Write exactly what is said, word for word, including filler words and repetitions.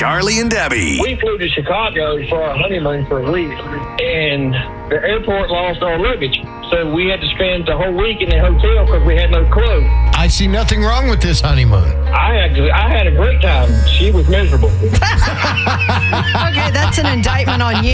Charlie and Debbie. We flew to Chicago for our honeymoon for a week, and the airport lost our luggage. So we had to spend the whole week in the hotel because we had no clothes. I see nothing wrong with this honeymoon. I had I had a great time. She was miserable. Okay, that's an indictment on you.